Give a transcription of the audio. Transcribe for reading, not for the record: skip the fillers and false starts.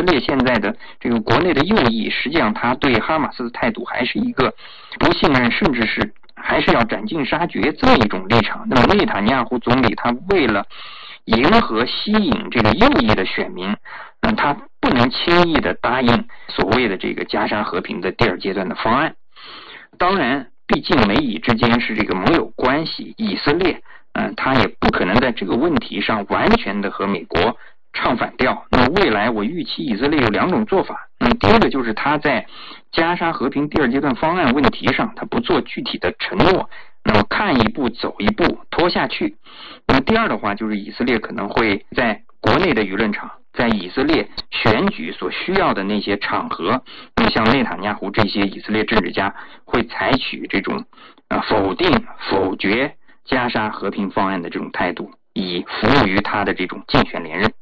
列现在的这个国内的右翼，实际上他对哈马斯的态度还是一个不信任，甚至是还是要斩尽杀绝这么一种立场。那么内塔尼亚胡总理他为了迎合吸引这个右翼的选民，他不能轻易的答应所谓的这个加沙和平的第二阶段的方案。当然，毕竟美以之间是这个盟友关系，以色列他也不可能在这个问题上完全的和美国唱反调。那么未来我预期以色列有两种做法。第一个就是他在加沙和平第二阶段方案问题上，他不做具体的承诺，那么看一步走一步拖下去。那么第二的话，就是以色列可能会在国内的舆论场，在以色列选举所需要的那些场合，那么像内塔尼亚胡这些以色列政治家会采取这种否定否决加沙和平方案的这种态度，以服务于他的这种竞选连任。